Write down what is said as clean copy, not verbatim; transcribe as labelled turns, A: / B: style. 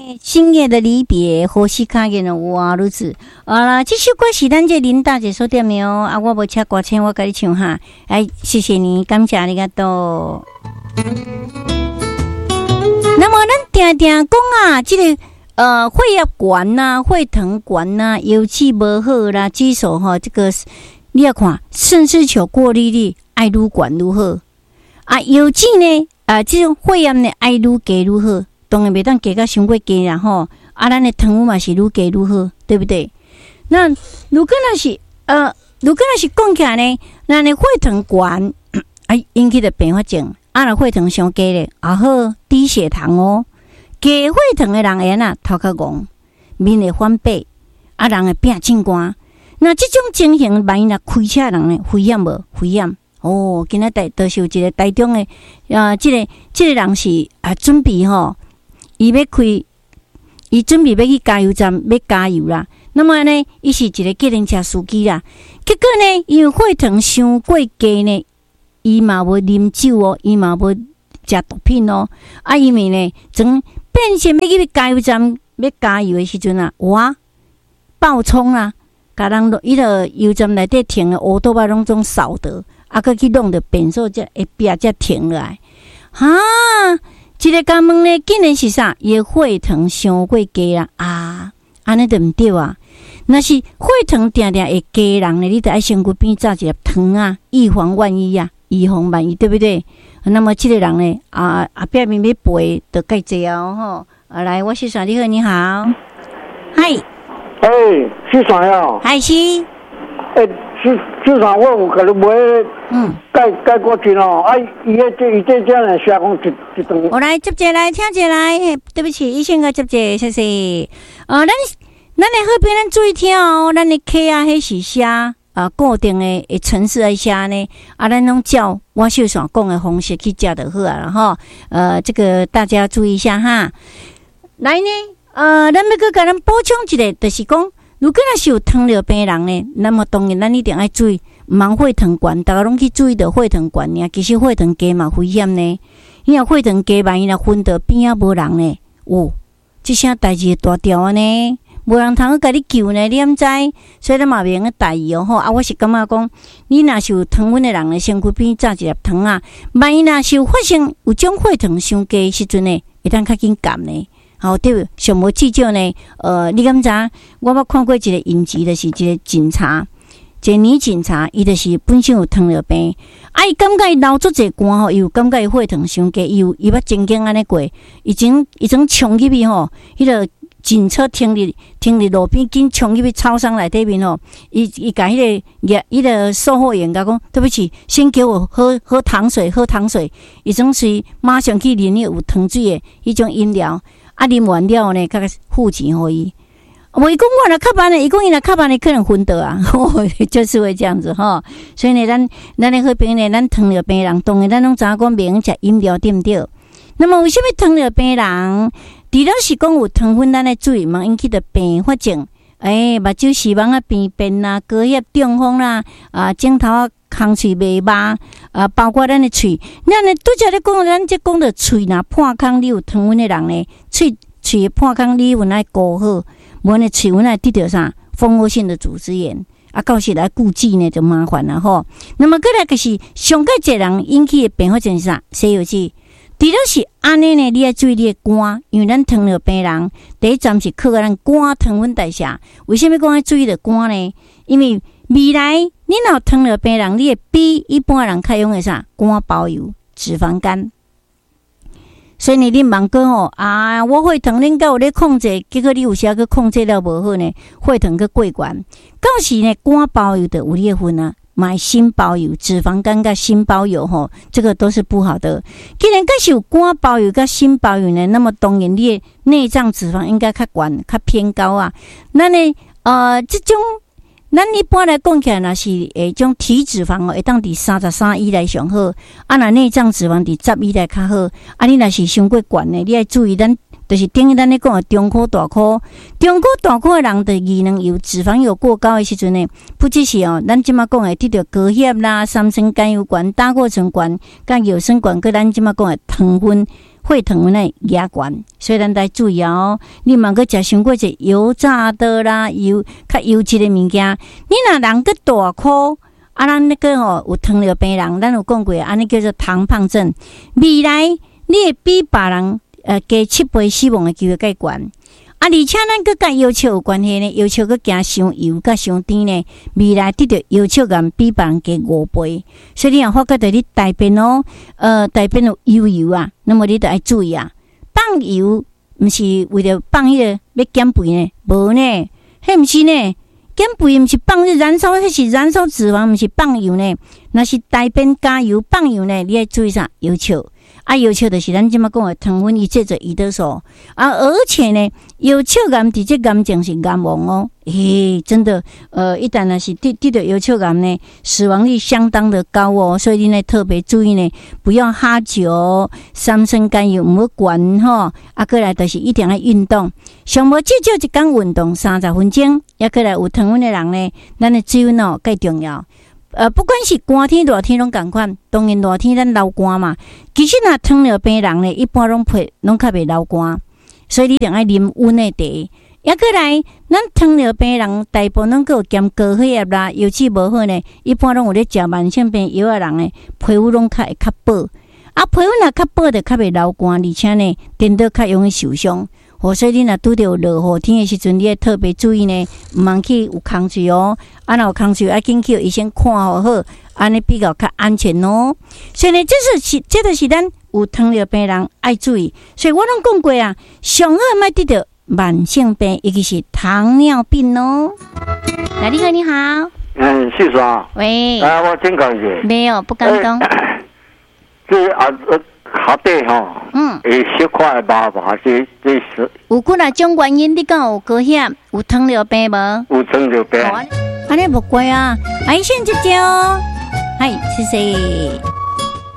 A: 深夜的离别，呼吸卡见了哇如此。啦，这首歌是咱这林大姐所点的哦。啊，我无请歌星，我给你唱哈。哎，谢谢你，感谢你个多。那么咱定定讲啊，这个血压悬呐，血糖悬呐，油脂无好啦，指数哈，这个你要看肾丝球过滤率爱愈悬愈好啊，油脂呢这种血压呢爱愈低愈好。当然袂当加到伤过低啦吼，啊，咱的糖分嘛是愈低愈好，对不对？那如果那是讲起来呢，咱的血糖悬引起的并发症，若血糖伤低咧，好低血糖哦。低血糖的人缘头壳戆，面会反白，人会变真寒。那这种情形，万一若开车人呢，危险无？危险哦！今仔就是有一个台中的这个人是准备吼。伊准备要去加油站要加油啦。那么呢，伊是一个计程车司机啦。结果呢，因为血糖伤过低呢，伊嘛无啉酒哦，伊嘛无食毒品哦。因为呢，变成要去加油站要加油的时阵啊，哇，爆冲啦，甲人伊个油站内底停的乌多巴拢总扫得，佮去弄着变数才会壁才停落来，哈。一个家问呢，竟然是啥？伊血糖伤过低啦安尼就毋对啊！若是血糖定定会低人呢，你得爱身躯边扎一粒糖啊，预防万一啊，预防万一，对不对？那么这个人呢，壁面要背得介济哦吼。来，我是啥？你好，你好，嗨，
B: 是啥呀？
A: 嗨是，
B: 市场我有甲你买，解过钱哦。伊这呢，下讲一顿。
A: 我来接者来，听者来。对不起，医生个接者，谢谢。咱的好朋友，咱注意听哦。咱的 K 迄是写固定的程式来写呢。咱拢照我秀所讲的方式去食就好啊，吼。这个大家注意一下哈。来呢，咱要搁甲咱补充一个，就是讲。如果若是有糖尿病人呢，那么当然咱一定要注意，毋通血糖悬，大家拢去注意到血糖悬呢。其实血糖低嘛危险呢，因为血糖低万一若昏倒边仔无人呢，这啥代志会大条啊呢？无人通去甲你救呢，你毋知？所以咱嘛袂用去大意哦吼。我是感觉讲，你若是有糖分的人呢，身躯边扎一粒糖啊，万一若是有发生有种血糖伤低的时阵呢，会当较紧降呢。好对，上无至少呢，你敢知？我捌看过一个影集，就是一个警察，一个女警察，伊就是本身有糖尿病，伊感觉伊流足侪汗吼，伊有感觉伊血糖伤低，伊捌曾经安尼过，伊曾冲入去吼，迄个警车停伫路边，紧冲入去超商内底面吼，伊甲迄个售货员甲讲，对不起，先给我喝糖水，伊总是马上去啉有糖水的迄种饮料。啉完了呢，甲付钱互伊。伊讲我若较慢呢，伊讲伊若较慢呢，可能昏倒啊，就是会这样子吼。所以呢，咱的好朋友呢，咱糖尿病人，当然咱拢知影讲袂用食饮料，对毋对？那么为什么糖尿病人除了是讲有糖分，咱来注意嘛，引起的并发症，目睭视网啊变变啦，高血中风啦，镜头啊空喙袂麻，包括咱的喙，咱呢拄则咧讲，咱即讲的喙若破空，你有糖分的人呢，喙破空，你有爱顾好，无呢喙有爱得到啥蜂窝性的组织炎，到时来顾忌呢就麻烦了吼。那么过来就是上个一人引起的并发症是啥？西药剂。除了是安尼呢，你要注意你的肝，因为咱糖尿病人第一站是靠咱肝糖分代谢。为什么讲要注意的肝呢？因为未来你若有糖尿病人，你会比一般人较用的啥？肝包油、脂肪肝。所以呢，你茫讲哦我血糖恁敢有咧控制，结果你有时去控制了无好呢，血糖去过悬，到时呢肝包油就有你的份啊。买心包油、脂肪肝跟心包油吼，这个都是不好的。既然是有肝包油跟心包油呢，那么当然你的内脏脂肪应该较悬、较偏高啊。那呢，这种咱一般来讲起来，若是种体脂肪会当伫33以内上好，若内脏脂肪伫10以内较好。你若是伤过悬的，你要注意咱。就是等于咱咧讲的中科大科的人的机能有脂肪有过高的时阵呢，不只是咱即马讲的得到高血啦、三酸甘油悬、胆固醇悬、甲药酸悬，佮咱即马讲的糖分血糖呢压悬，所以咱得注意哦。你莫个食伤过一油炸的啦，较油脂的物件。你若人个大颗，咱那个有糖尿病人，咱有讲过，安尼叫做糖胖症。未来你会比别人加7倍死亡的机会较悬。而且咱佮甲腰笑有关系呢，腰笑佮惊伤油佮伤甜呢，未来得到腰笑癌比别人加5倍，所以你若发觉到你大便大便有油啊，那么你就要注意啊。放油毋是为了放迄个要减肥呢，无呢，迄毋是呢，减肥毋是放燃烧，迄是燃烧脂肪，毋是放油呢。若是大便加油放油呢，你要注意啥？腰笑。腰笑就是咱即马讲的糖分，伊制作胰岛素而且呢，腰笑癌直接癌症是癌亡哦。真的，一旦若是得到腰笑癌呢，死亡率相当的高哦。所以你呢特别注意呢，不要喝酒，三酸甘油唔好灌吼。过来就是一定要运动，上无至少一天运动30分钟。过来有糖分的人呢，咱的水分介重要。不管是寒天热天拢共款，当然热天咱流汗嘛。其实若糖尿病人呢，一般拢较袂流汗，所以你一定要啉温的茶。过来，咱糖尿病人大部分拢有兼高血压啦，油脂无好呢，一般拢有咧食慢性病药的人呢，皮肤拢会较薄。皮肤若较薄的较袂流汗，而且呢，颠倒较容易受伤。所以你若拄着落雨天的时阵，你要特别注意呢，毋通去有空气哦。若有空气，要紧去医生看好，安尼比较安全哦。所以呢，这就是咱有糖尿病人爱注意。所以我拢讲过啊，上好莫得到慢性病，尤其是糖尿病哦。来，你好，你好。
B: 是说。
A: 喂。
B: 我请教一下。
A: 没有，不敢当。
B: 下底吼，会小块的麻这是
A: 有几啊种原因？你讲有高血压、有糖尿病无？
B: 有糖尿病。
A: 安尼无怪啊，先接哦。嗨，谢谢。